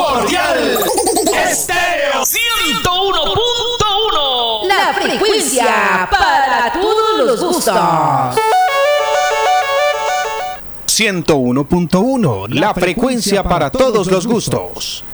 Cordial Estéreo 101.1. La frecuencia para todos los gustos. 101.1, la frecuencia para todos los gustos.